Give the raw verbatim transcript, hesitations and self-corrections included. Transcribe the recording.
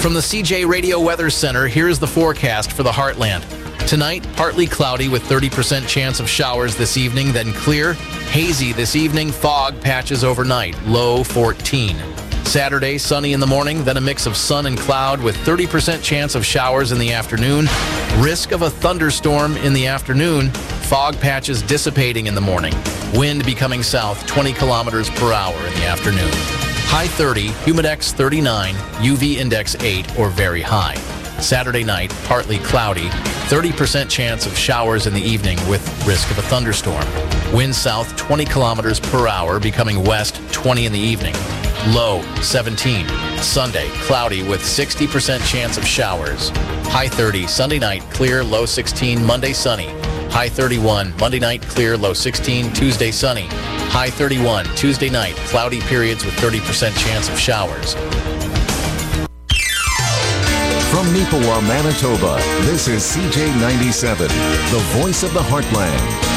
From the C J Radio Weather Center, here's the forecast for the Heartland. Tonight, partly cloudy with thirty percent chance of showers this evening, then clear. Hazy this evening, fog patches overnight, low fourteen. Saturday, sunny in the morning, then a mix of sun and cloud with thirty percent chance of showers in the afternoon. Risk of a thunderstorm in the afternoon. Fog patches dissipating in the morning. Wind becoming south twenty kilometers per hour in the afternoon. High thirty, humidex thirty-nine, U V index eight or very high. Saturday night, partly cloudy, thirty percent chance of showers in the evening with risk of a thunderstorm. Wind south twenty kilometers per hour, becoming west twenty in the evening. Low seventeen. Sunday, cloudy with sixty percent chance of showers. High thirty, Sunday night, clear, low sixteen. Monday, sunny. High thirty-one, Monday night, clear, low sixteen. Tuesday, sunny. High thirty-one, Tuesday night, cloudy periods with thirty percent chance of showers. From Neepawa, Manitoba, this is C J ninety-seven, the voice of the Heartland.